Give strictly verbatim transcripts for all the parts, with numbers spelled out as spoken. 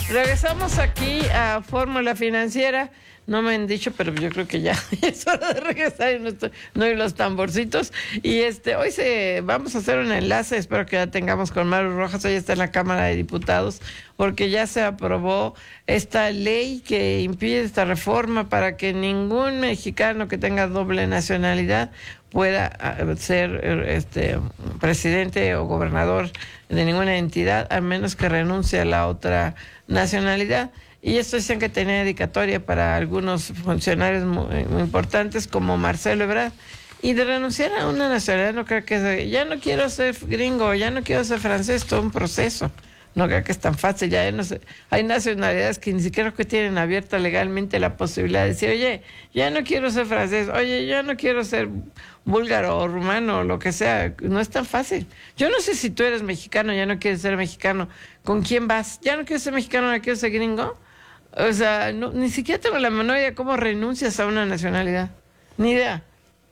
Regresamos aquí a Fórmula Financiera. No me han dicho, pero yo creo que ya es hora de regresar y no, estoy, no hay los tamborcitos. Y este, hoy se vamos a hacer un enlace, espero que ya tengamos con Maru Rojas, hoy está en la Cámara de Diputados, porque ya se aprobó esta ley que impide esta reforma para que ningún mexicano que tenga doble nacionalidad pueda ser este presidente o gobernador de ninguna entidad, a menos que renuncie a la otra nacionalidad. Y esto dicen que tenía dedicatoria para algunos funcionarios muy, muy importantes como Marcelo Ebrard. Y de renunciar a una nacionalidad no creo que sea, ya no quiero ser gringo, ya no quiero ser francés, todo un proceso. No creo que es tan fácil, ya no sé. Hay nacionalidades que ni siquiera que tienen abierta legalmente la posibilidad de decir, oye, ya no quiero ser francés, oye, ya no quiero ser búlgaro o rumano o lo que sea. No es tan fácil. Yo no sé si tú eres mexicano, ya no quieres ser mexicano, ¿con quién vas? Ya no quiero ser mexicano, ya quiero ser gringo. O sea, no, ni siquiera tengo la menor idea cómo renuncias a una nacionalidad. Ni idea.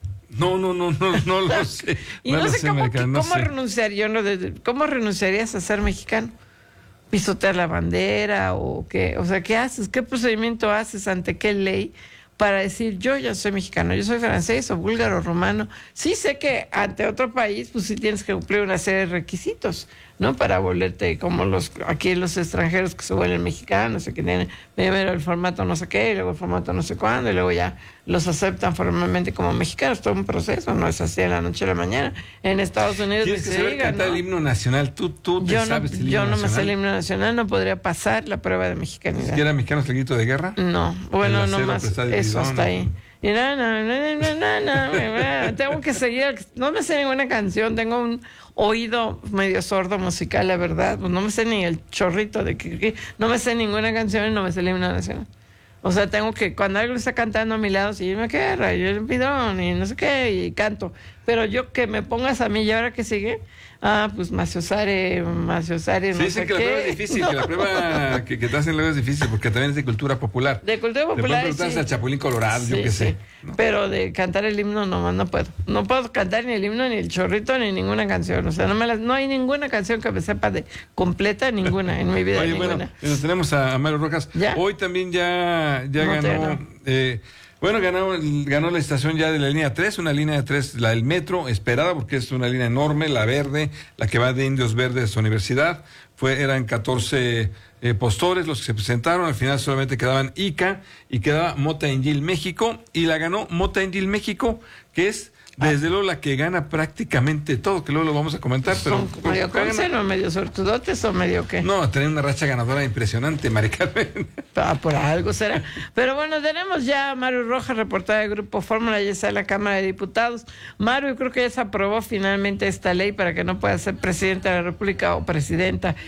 No, no, no, no, no lo sé. Y no, no sé, sé cómo, que, no cómo sé. renunciar yo, no, de, ¿cómo renunciarías a ser mexicano? ¿Pisotear la bandera o qué? O sea, ¿qué haces? ¿Qué procedimiento haces ante qué ley para decir yo ya soy mexicano, yo soy francés o búlgaro o romano? Sí sé que ante otro país, pues sí tienes que cumplir una serie de requisitos, ¿no? Para volverte como los aquí los extranjeros que se vuelven mexicanos, que tienen primero el formato no sé qué, y luego el formato no sé cuándo, y luego ya los aceptan formalmente como mexicanos. Todo un proceso, no es así de la noche a la mañana. En Estados Unidos tienes que saber diga, cantar ¿no? el himno nacional. Tú, tú te yo sabes no, el himno yo no nacional. me sé el himno nacional, no podría pasar la prueba de mexicanidad. ¿Si era mexicano el grito de guerra? No, bueno, no más, eso hasta ahí. Y no, no, no, no, no, no, no, tengo que seguir, no me sé ninguna canción, tengo un oído medio sordo musical, la verdad, pues no me sé ni el chorrito de que, no me sé ninguna canción y no me sé el himno nacional. O sea, tengo que, cuando alguien está cantando a mi lado, si yo me quedo, yo el pidón y no sé qué, y canto. Pero yo que me pongas a mí, ¿y ahora qué sigue? Ah, pues Maciosare, Maciosare, no sí, sé dicen que qué. la prueba es difícil, no. que la prueba que, que te hacen luego es difícil, porque también es de cultura popular. De cultura popular, de pronto sí. al Chapulín Colorado, sí, yo qué sí. sé. ¿no? Pero de cantar el himno nomás no puedo. No puedo cantar ni el himno, ni el chorrito, ni ninguna canción. O sea, no me las, no hay ninguna canción que me sepa de completa, ninguna, en mi vida. Oye, ninguna. bueno, nos tenemos a, a Maru Rojas. ¿Ya? Hoy también ya, ya No te, ganó... no. Eh, Bueno, ganó, ganó la estación ya de la línea tres, una línea de tres, la del metro, esperada porque es una línea enorme, la verde, la que va de Indios Verdes a Universidad. Fue, eran catorce eh, postores los que se presentaron, al final solamente quedaban I C A y quedaba Mota Engil México, y la ganó Mota Engil México, que es desde luego la que gana prácticamente todo, que luego lo vamos a comentar. ¿Son pero medio consen o medio sortudotes o medio qué? No, tener una racha ganadora impresionante, Mari Carmen. Ah, por algo será. Pero bueno, tenemos ya a Maru Rojas, reportada del Grupo Fórmula, ya está en la Cámara de Diputados. Maru, yo creo que ya se aprobó finalmente esta ley para que no pueda ser presidente de la República o presidenta